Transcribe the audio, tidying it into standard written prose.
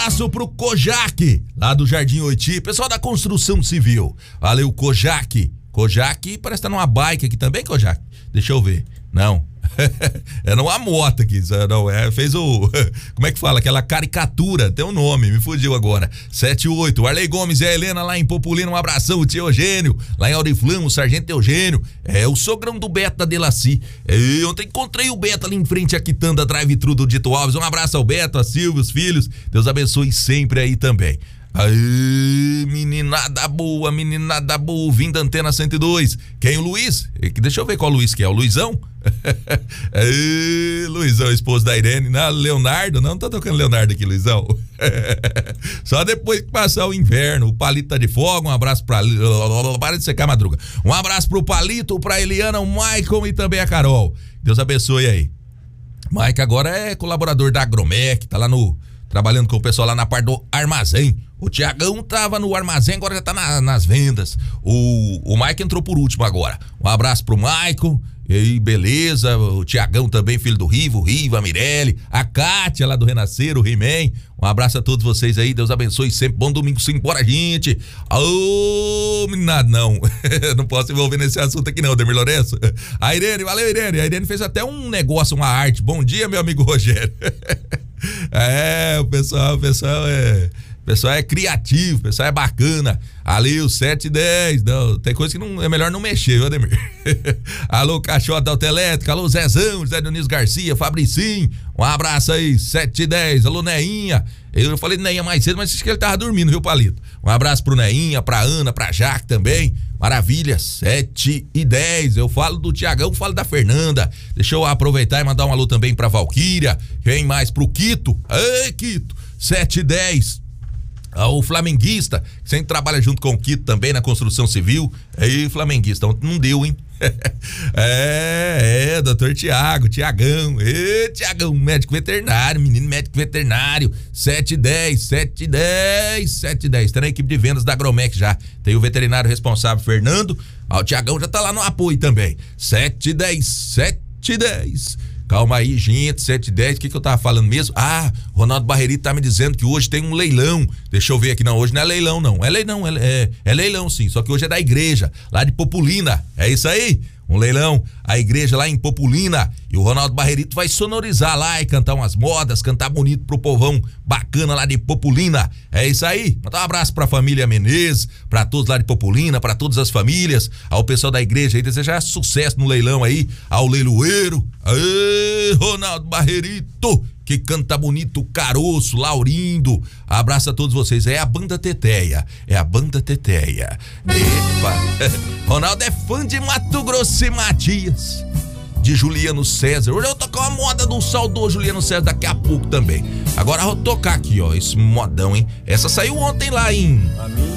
abraço pro Kojak, lá do Jardim Oiti, pessoal da construção civil. Valeu, Kojak. Kojak parece que tá numa bike aqui também, Kojak. Deixa eu ver. Não. É numa moto aqui, não, fez o, como é que fala, aquela caricatura, tem um nome, me fugiu agora. 78, o Arley Gomes e a Helena lá em Populino, um abração, o tio Eugênio, lá em Auriflama, o Sargento Eugênio, o sogrão do Beto da Delaci. Ontem encontrei o Beto ali em frente à quitanda Drive-Thru do Dito Alves, um abraço ao Beto, a Silvio, os filhos, Deus abençoe sempre aí também. Aí, meninada boa, vindo da Antena 102. Quem? O Luiz? Deixa eu ver qual Luiz que é, o Luizão? Aí, Luizão, esposo da Irene. Não, Leonardo, não tá tocando Leonardo aqui, Luizão. Só depois que passar o inverno, o Palito tá de folga, um abraço pra... Para de secar, Madruga. Um abraço pro Palito, pra Eliana, o Maicon e também a Carol. Deus abençoe aí. Mike agora é colaborador da Agromec, tá lá trabalhando com o pessoal lá na parte do armazém. O Tiagão tava no armazém, agora já tá nas vendas. O Mike entrou por último agora. Um abraço pro Maicon. E aí, beleza. O Tiagão também, filho do Riva, a Mirelle, a Kátia lá do Renascer, o He-Man. Um abraço a todos vocês aí, Deus abençoe sempre. Bom domingo, simbora, gente. Ô, meninada, não. Não posso envolver nesse assunto aqui não, Demir Lourenço. A Irene, valeu, Irene. A Irene fez até um negócio, uma arte. Bom dia, meu amigo Rogério. O pessoal é criativo, o pessoal é bacana. Ali o 7 e 10, não, tem coisa que não, é melhor não mexer, viu, Ademir? Alô, Caixote da Autoelétrica, alô, Zezão, José Dionísio Garcia, Fabricinho, um abraço aí, 7 e 10, alô, Neinha. Eu falei de Neinha mais cedo, mas acho que ele tava dormindo, viu, Palito? Um abraço pro Neinha, pra Ana, pra Jaque também. Maravilha, 7 e 10. Eu falo do Tiagão, falo da Fernanda. Deixa eu aproveitar e mandar um alô também pra Valquíria. Vem mais pro Quito. Ei, Quito, 7 e 10. O flamenguista, que sempre trabalha junto com o Quito também na construção civil. Aí, flamenguista, não deu, hein? Doutor Tiagão. Tiagão, médico veterinário, menino médico veterinário. 7 e 10. Tá na equipe de vendas da Agromec já. Tem o veterinário responsável, Fernando. O Tiagão já tá lá no apoio também. 7 e 10. Calma aí, gente, 7 e 10, o que eu tava falando mesmo? Ronaldo Barrerito tá me dizendo que hoje tem um leilão. Deixa eu ver aqui, não, hoje não é leilão não. É leilão sim, só que hoje é da igreja, lá de Populina. É isso aí? Um leilão, a igreja lá em Populina. E o Ronaldo Barrerito vai sonorizar lá e cantar umas modas, cantar bonito pro povão bacana lá de Populina. É isso aí. Mandar um abraço pra família Menezes, pra todos lá de Populina, pra todas as famílias, ao pessoal da igreja aí, desejar sucesso no leilão aí, ao leiloeiro. Aê, Ronaldo Barrerito, que canta bonito, Caroço, Laurindo. Abraço a todos vocês. É a Banda Teteia. Epa. Ronaldo é fã de Mato Grosso e Matias, de Juliano César. Hoje eu vou tocar uma moda do saudoso Juliano César daqui a pouco também. Agora eu vou tocar aqui, ó, esse modão, hein? Essa saiu ontem lá em